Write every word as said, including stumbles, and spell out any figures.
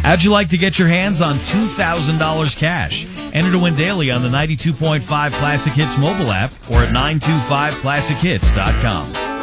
How'd you like to get your hands on two thousand dollars cash? Enter to win daily on the ninety-two point five Classic Hits mobile app or at nine two five classic hits dot com.